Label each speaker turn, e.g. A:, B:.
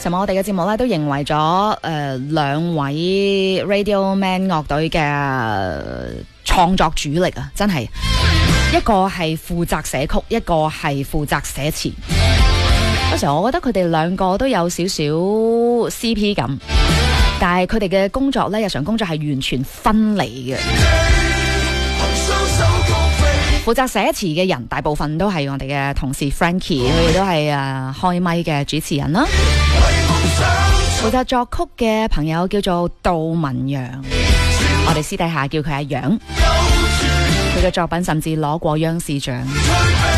A: 尋日我哋嘅節目咧都認為咗兩位 Radio Man 樂隊嘅創作主力啊，真係一個係負責寫曲，一個係負責寫詞。有時候我覺得佢哋兩個都有少少 CP 感，但係佢哋嘅工作咧，日常工作係完全分離嘅。負責寫詞嘅人大部分都係我哋嘅同事 Frankie， 佢哋都係開咪嘅主持人啦。負責作曲嘅朋友叫做杜文陽，我哋私底下叫佢阿楊，佢嘅作品甚至攞過央視獎。